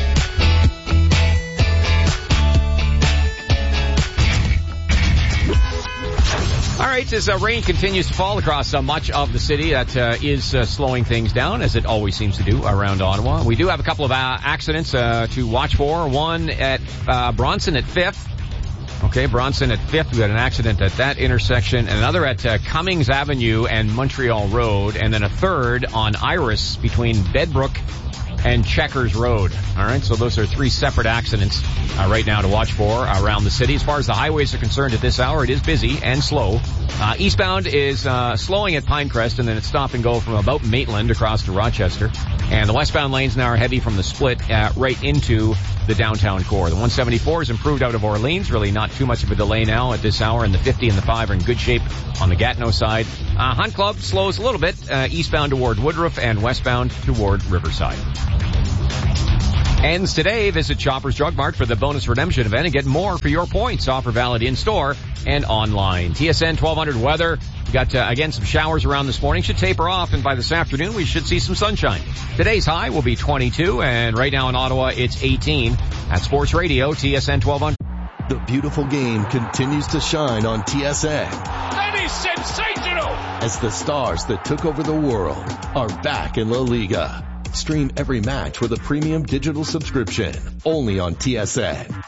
All right, as uh, rain continues to fall across uh, much of the city, that uh, is uh, slowing things down, as it always seems to do around Ottawa. We do have a couple of uh, accidents uh, to watch for. One at uh, Bronson at fifth. Okay, Bronson at fifth. We got an accident at that intersection. And another at uh, Cummings Avenue and Montreal Road. And then a third on Iris between Bedbrook and Checkers Road. All right, so those are three separate accidents uh, right now to watch for around the city. As far as the highways are concerned at this hour, it is busy and slow. Uh, eastbound is uh, slowing at Pinecrest, and then it's stop and go from about Maitland across to Rochester. And the westbound lanes now are heavy from the split uh, right into the downtown core. The one seventy-four is improved out of Orleans. Really not too much of a delay now at this hour, and the fifty and the five are in good shape on the Gatineau side. Uh, Hunt Club slows a little bit uh, eastbound toward Woodruff and westbound toward Riverside. Ends today. Visit Shoppers Drug Mart for the bonus redemption event and get more for your points. Offer valid in-store and online. T S N twelve hundred weather. We got, uh, again, some showers around this morning. Should taper off, and by this afternoon, we should see some sunshine. Today's high will be twenty-two, and right now in Ottawa, it's eighteen. At Sports Radio, T S N twelve hundred. The beautiful game continues to shine on T S N. That is sensational! As the stars that took over the world are back in La Liga. Stream every match with a premium digital subscription, only on T S N.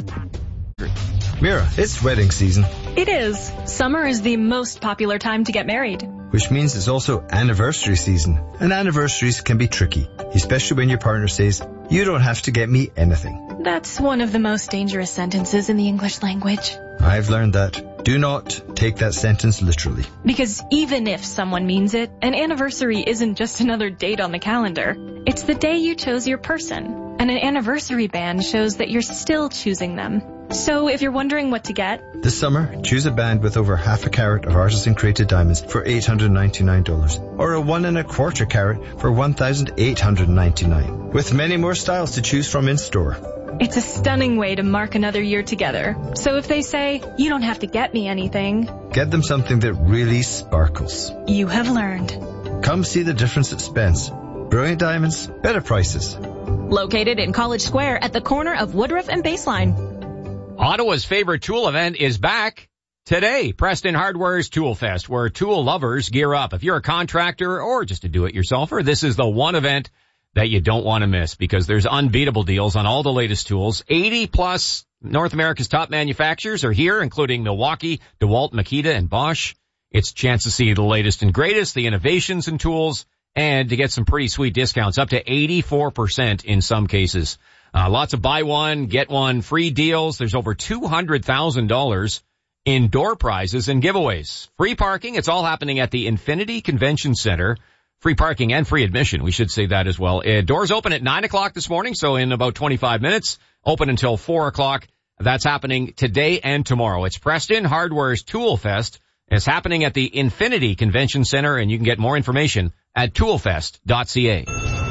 Mira, it's wedding season. It is. Summer is the most popular time to get married. Which means it's also anniversary season. And anniversaries can be tricky, especially when your partner says, "You don't have to get me anything." That's one of the most dangerous sentences in the English language. I've learned that. Do not take that sentence literally. Because even if someone means it, an anniversary isn't just another date on the calendar. It's the day you chose your person. And an anniversary band shows that you're still choosing them. So if you're wondering what to get... This summer, choose a band with over half a carat of artisan-created diamonds for eight hundred ninety-nine dollars. Or a one and a quarter carat for one thousand eight hundred ninety-nine dollars. With many more styles to choose from in-store. It's a stunning way to mark another year together. So if they say, "You don't have to get me anything," get them something that really sparkles. You have learned. Come see the difference at Spence. Brilliant diamonds, better prices. Located in College Square at the corner of Woodruff and Baseline. Ottawa's favorite tool event is back today. Preston Hardware's Tool Fest, where tool lovers gear up. If you're a contractor or just a do-it-yourselfer, this is the one event that you don't want to miss, because there's unbeatable deals on all the latest tools. eighty plus North America's top manufacturers are here, including Milwaukee, DeWalt, Makita, and Bosch. It's a chance to see the latest and greatest, the innovations in tools, and to get some pretty sweet discounts, up to eighty-four percent in some cases. Uh, lots of buy one, get one free deals. There's over two hundred thousand dollars in door prizes and giveaways. Free parking. It's all happening at the Infinity Convention Center. Free parking and free admission. We should say that as well. Uh, doors open at nine o'clock this morning, so in about twenty-five minutes. Open until four o'clock. That's happening today and tomorrow. It's Preston Hardware's Tool Fest. It's happening at the Infinity Convention Center, and you can get more information at toolfest dot c a.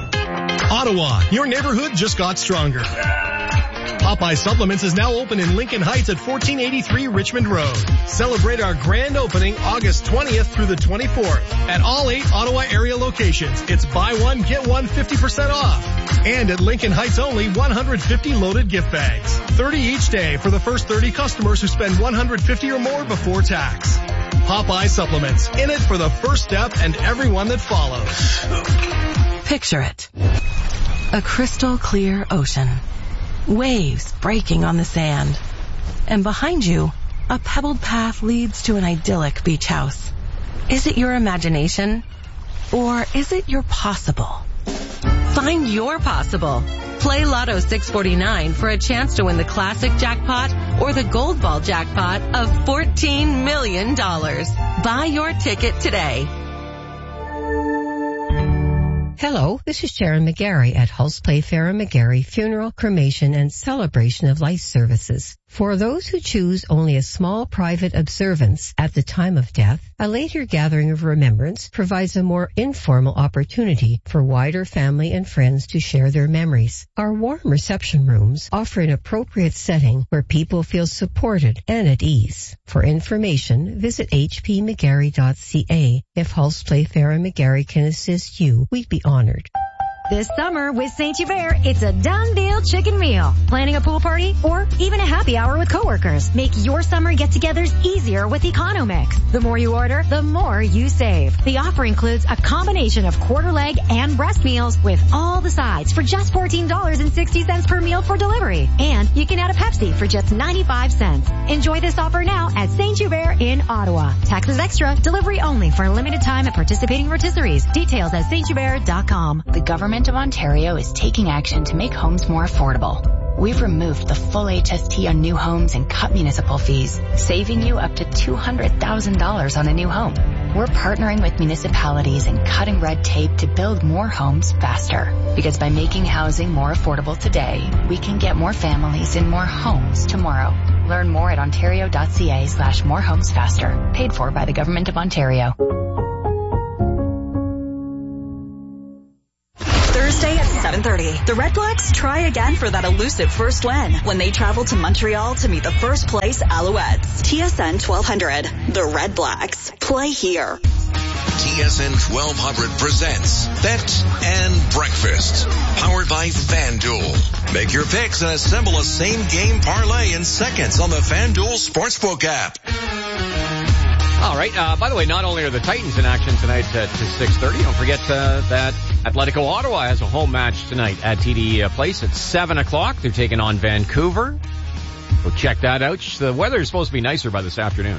Ottawa, your neighborhood just got stronger. Popeye Supplements is now open in Lincoln Heights at fourteen eighty-three Richmond Road. Celebrate our grand opening August twentieth through the twenty-fourth at all eight Ottawa area locations. It's buy one, get one fifty percent off. And at Lincoln Heights only, one hundred fifty loaded gift bags. thirty each day for the first thirty customers who spend one hundred fifty or more before tax. Popeye Supplements, in it for the first step and everyone that follows. Picture it. A crystal clear ocean. Waves breaking on the sand. And behind you, a pebbled path leads to an idyllic beach house. Is it your imagination? Or is it your possible? Find your possible. Play Lotto six forty-nine for a chance to win the classic jackpot or the gold ball jackpot of fourteen million dollars. Buy your ticket today. Hello, this is Sharon McGarry at Hulse Playfair and McGarry Funeral, Cremation, and Celebration of Life Services. For those who choose only a small private observance at the time of death, a later gathering of remembrance provides a more informal opportunity for wider family and friends to share their memories. Our warm reception rooms offer an appropriate setting where people feel supported and at ease. For information, visit h p mcgarry dot c a. If Hulse Playfair and McGarry can assist you, we'd be honored. This summer with Saint Hubert, it's a done deal chicken meal. Planning a pool party or even a happy hour with coworkers. Make your summer get-togethers easier with Economix. The more you order, the more you save. The offer includes a combination of quarter leg and breast meals with all the sides for just fourteen dollars and sixty cents per meal for delivery. And you can add a Pepsi for just ninety-five cents. Enjoy this offer now at Saint Hubert in Ottawa. Taxes extra. Delivery only for a limited time at participating rotisseries. Details at saint hubert dot com. The government Government of Ontario is taking action to make homes more affordable. We've removed the full H S T on new homes and cut municipal fees, saving you up to two hundred thousand dollars on a new home. We're partnering with municipalities and cutting red tape to build more homes faster. Because by making housing more affordable today, we can get more families in more homes tomorrow. Learn more at ontario.ca slash more homes faster. Paid for by the Government of Ontario. Thursday at seven thirty, the Red Blacks try again for that elusive first win when they travel to Montreal to meet the first place Alouettes. T S N twelve hundred, the Red Blacks. Play here. T S N twelve hundred presents Bet and Breakfast, powered by FanDuel. Make your picks and assemble a same-game parlay in seconds on the FanDuel Sportsbook app. All right. Uh, by the way, not only are the Titans in action tonight at six thirty, don't forget uh, that Atletico Ottawa has a home match tonight at T D Place at seven o'clock. They're taking on Vancouver. Go check that out. The weather is supposed to be nicer by this afternoon,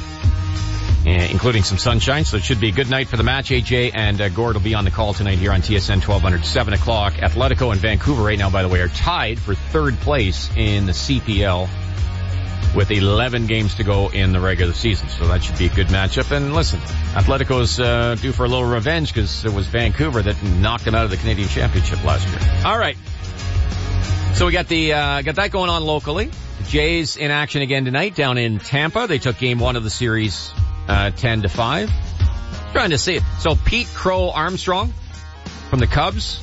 including some sunshine, so it should be a good night for the match. A J and uh, Gord will be on the call tonight here on T S N twelve hundred, seven o'clock. Atletico and Vancouver right now, by the way, are tied for third place in the C P L with eleven games to go in the regular season, so that should be a good matchup. And listen, Atletico's uh, due for a little revenge because it was Vancouver that knocked them out of the Canadian Championship last year. All right, so we got the uh, got that going on locally. The Jays in action again tonight down in Tampa. They took game one of the series uh, ten to five. Trying to see it. So Pete Crow Armstrong from the Cubs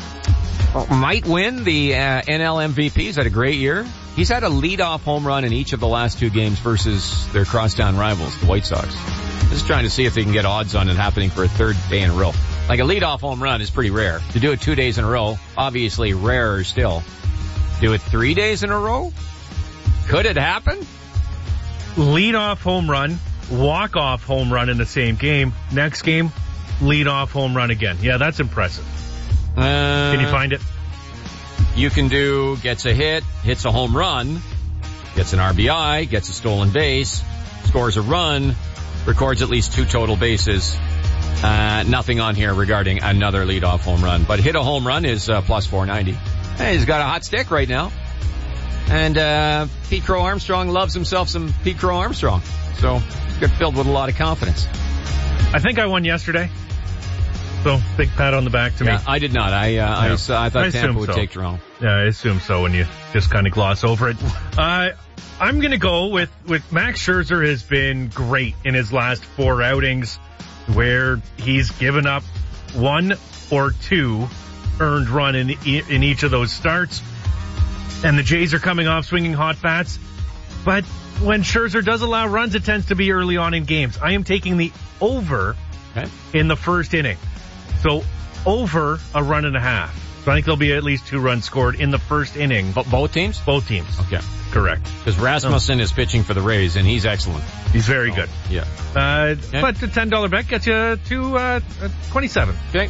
might win the uh, N L M V P. He's had a great year. He's had a leadoff home run in each of the last two games versus their crosstown rivals, the White Sox. Just trying to see if they can get odds on it happening for a third day in a row. Like a leadoff home run is pretty rare. To do it two days in a row, obviously rarer still. Do it three days in a row? Could it happen? Leadoff home run, walk-off home run in the same game. Next game, leadoff home run again. Yeah, that's impressive. Uh, Can you find it? You can do gets a hit, hits a home run, gets an R B I, gets a stolen base, scores a run, records at least two total bases. Uh, nothing on here regarding another leadoff home run. But hit a home run is uh, plus four ninety. Hey, he's got a hot stick right now. And uh, Pete Crow Armstrong loves himself some Pete Crow Armstrong. So he's filled with a lot of confidence. I think I won yesterday. So, big pat on the back to yeah, me. I did not. I uh, yeah. I, uh, I thought I Tampa would so. take Toronto. Yeah, I assume so when you just kind of gloss over it. Uh, I'm going to go with, with Max Scherzer has been great in his last four outings where he's given up one or two earned run in, in each of those starts. And the Jays are coming off swinging hot bats. But when Scherzer does allow runs, it tends to be early on in games. I am taking the over okay. in the first inning. So over a run and a half. So I think there'll be at least two runs scored in the first inning. But both teams? Both teams. Okay. Correct. Because Rasmussen oh. is pitching for the Rays, and he's excellent. He's very oh, good. Yeah. Uh, okay. But the ten dollar bet gets you to uh, twenty-seven. Okay.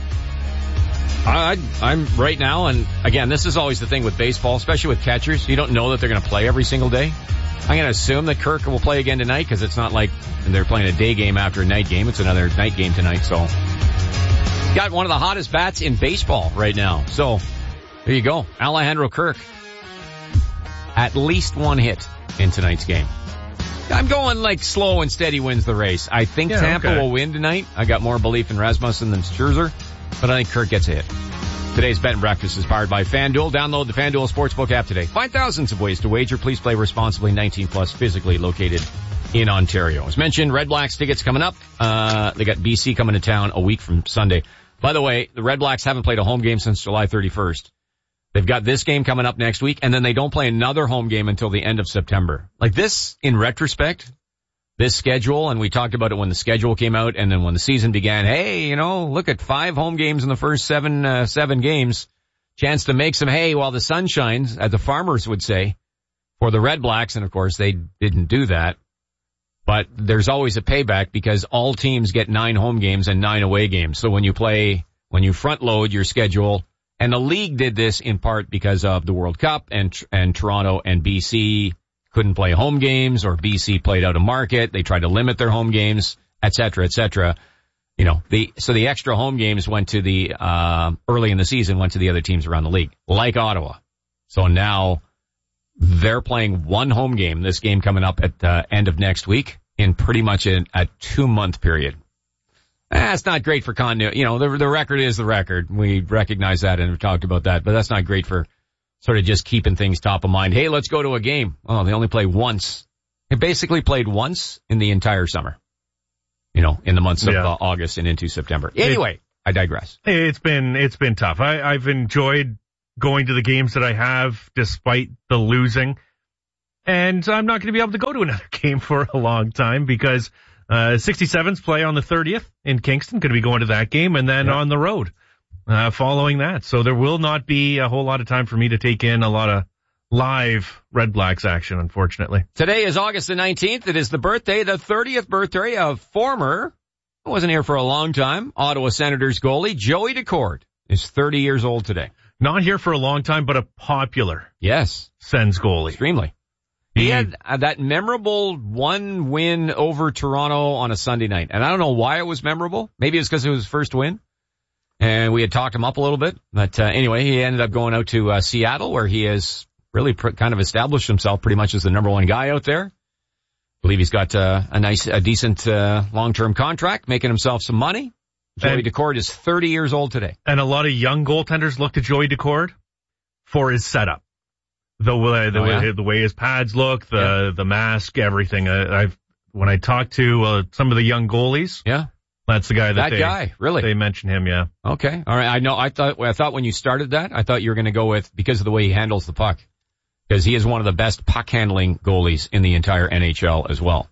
I, I'm right now, and again, this is always the thing with baseball, especially with catchers. You don't know that they're going to play every single day. I'm going to assume that Kirk will play again tonight because it's not like they're playing a day game after a night game. It's another night game tonight, so... Got one of the hottest bats in baseball right now. So, there you go. Alejandro Kirk. At least one hit in tonight's game. I'm going like slow and steady wins the race. I think yeah, Tampa okay. will win tonight. I got more belief in Rasmussen than Scherzer, but I think Kirk gets a hit. Today's Bet and Breakfast is powered by FanDuel. Download the FanDuel Sportsbook app today. Find thousands of ways to wager. Please play responsibly. nineteen plus, physically located in Ontario. As mentioned, Red Blacks tickets coming up. Uh, they got B C coming to town a week from Sunday. By the way, the Red Blacks haven't played a home game since July thirty-first. They've got this game coming up next week, and then they don't play another home game until the end of September. Like this, in retrospect, this schedule, and we talked about it when the schedule came out, and then when the season began, hey, you know, look at five home games in the first seven, uh, seven games. Chance to make some hay while the sun shines, as the farmers would say, for the Red Blacks, and of course they didn't do that. But there's always a payback because all teams get nine home games and nine away games. So when you play, when you front load your schedule, and the league did this in part because of the World Cup and, and Toronto and B C couldn't play home games, or B C played out of market. They tried to limit their home games, et cetera, et cetera. You know, the, so the extra home games went to the, uh, early in the season went to the other teams around the league, like Ottawa. So now they're playing one home game, this game coming up at the end of next week, in pretty much a, a two-month period. That's not great for continuity. You know, the, the record is the record. We recognize that and we've talked about that, but that's not great for sort of just keeping things top of mind. Hey, let's go to a game. Oh, they only play once. They basically played once in the entire summer. You know, in the months of yeah. uh, August and into September. Anyway, it, I digress. It's been, it's been tough. I, I've enjoyed going to the games that I have despite the losing. And I'm not going to be able to go to another game for a long time because, uh, sixty-sevens play on the thirtieth in Kingston. Going to be going to that game and then yeah. on the road, uh, following that. So there will not be a whole lot of time for me to take in a lot of live Red Blacks action, unfortunately. Today is August the nineteenth. It is the birthday, the thirtieth birthday of former, wasn't here for a long time, Ottawa Senators goalie Joey Daccord is thirty years old today. Not here for a long time, but a popular. Yes. Sens goalie. Extremely. He had uh, that memorable one win over Toronto on a Sunday night. And I don't know why it was memorable. Maybe it's because it was his first win. And we had talked him up a little bit. But uh, anyway, he ended up going out to uh, Seattle, where he has really pr- kind of established himself pretty much as the number one guy out there. I believe he's got uh, a nice, a decent uh, long-term contract, making himself some money. Joey Daccord is thirty years old today. And a lot of young goaltenders look to Joey Daccord for his setup. The way, the, oh, yeah? way, the way his pads look, the, yeah. the mask, everything. Uh, I've, when I talked to, uh, some of the young goalies. Yeah. That's the guy that, that they, guy, really? They mention him, yeah. Okay. All right. I know, I thought, I thought when you started that, I thought you were going to go with, because of the way he handles the puck. Because he is one of the best puck handling goalies in the entire N H L as well.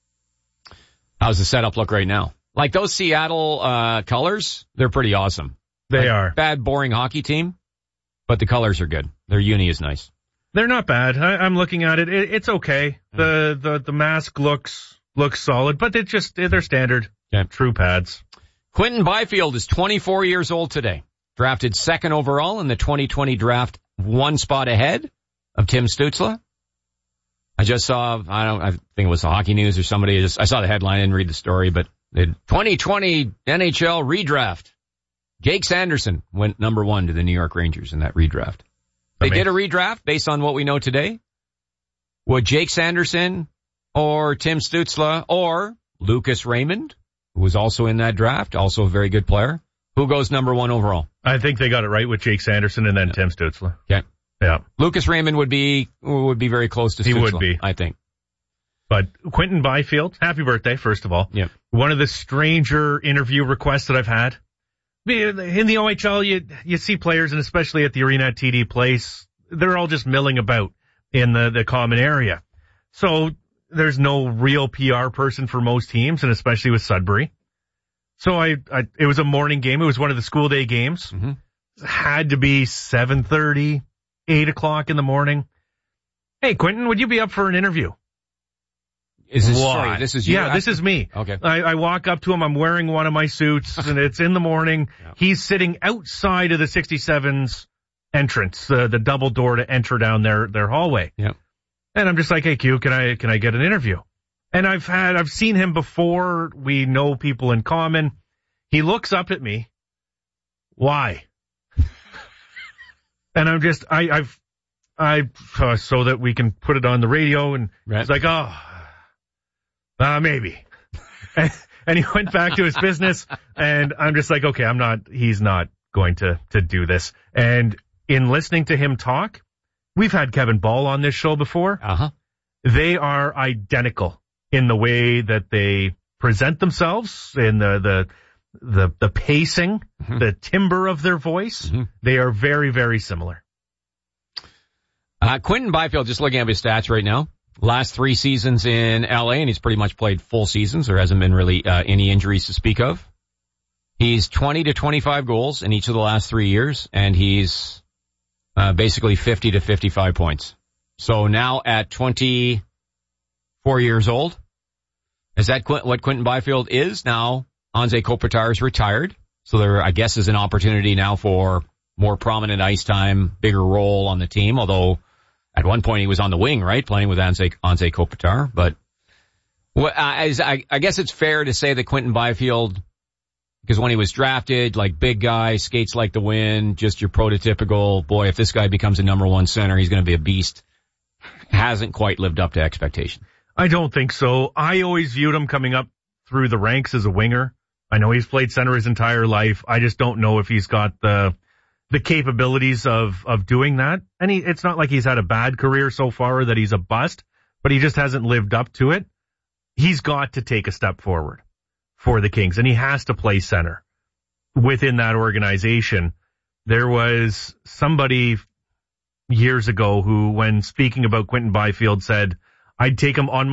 How's the setup look right now? Like those Seattle, uh, colors, they're pretty awesome. They like, are. Bad, boring hockey team, but the colors are good. Their uni is nice. They're not bad. I, I'm looking at it. it. It's okay. The, the, the mask looks, looks solid, but it just, they're standard. Yeah. True pads. Quinton Byfield is twenty-four years old today. Drafted second overall in the twenty twenty draft, one spot ahead of Tim Stützle. I just saw, I don't, I think it was the Hockey News or somebody, just, I saw the headline, I didn't read the story, but the twenty twenty N H L redraft. Jake Sanderson went number one to the New York Rangers in that redraft. They did a redraft based on what we know today. Would Jake Sanderson or Tim Stützle or Lucas Raymond, who was also in that draft, also a very good player, who goes number one overall? I think they got it right with Jake Sanderson and then yeah. Tim Stützle. Okay. Yeah. Lucas Raymond would be, would be very close to Stützle. He would be. I think. But Quinton Byfield, happy birthday, first of all. Yeah. One of the stranger interview requests that I've had. In the O H L, you, you see players, and especially at the Arena at T D Place, they're all just milling about in the, the common area. So there's no real P R person for most teams, and especially with Sudbury. So I, I it was a morning game. It was one of the school day games. Mm-hmm. It had to be seven thirty, eight o'clock in the morning. Hey, Quinton, would you be up for an interview? Is this, sorry, this is you? Yeah, this is me. Okay. I, I walk up to him. I'm wearing one of my suits, and it's in the morning. Yeah. He's sitting outside of the sixty-sevens entrance, uh, the double door to enter down their, their hallway. Yeah. And I'm just like, hey, Q, can I, can I get an interview? And I've had, I've seen him before. We know people in common. He looks up at me. Why? And I'm just, I, I've, I, uh, so that we can put it on the radio, and right. He's like, oh, uh, maybe. and, and he went back to his business, and I'm just like, okay, I'm not, he's not going to, to do this. And in listening to him talk, we've had Kevin Ball on this show before. Uh-huh. They are identical in the way that they present themselves, in the, the, the, the pacing, mm-hmm. the timbre of their voice. Mm-hmm. They are very, very similar. Uh, Quinton Byfield, just looking at his stats right now. Last three seasons in L A, and he's pretty much played full seasons. There hasn't been really uh, any injuries to speak of. He's twenty to twenty-five goals in each of the last three years, and he's uh, basically fifty to fifty-five points. So now at twenty-four years old, is that Qu- what Quinton Byfield is? Now Anze Kopitar is retired, so there, I guess, is an opportunity now for more prominent ice time, bigger role on the team, although at one point he was on the wing, right, playing with Anze, Anze Kopitar. But well, I, I, I guess it's fair to say that Quinton Byfield Because when he was drafted, like big guy, skates like the wind, just your prototypical, boy, if this guy becomes a number one center, he's going to be a beast. Hasn't quite lived up to expectation. I don't think so. I always viewed him coming up through the ranks as a winger. I know he's played center his entire life. I just don't know if he's got the the capabilities of of doing that. And he, it's not like he's had a bad career so far or that he's a bust, but he just hasn't lived up to it. He's got to take a step forward for the Kings, and he has to play center within that organization. There was somebody years ago who, when speaking about Quinton Byfield, said, I'd take him on my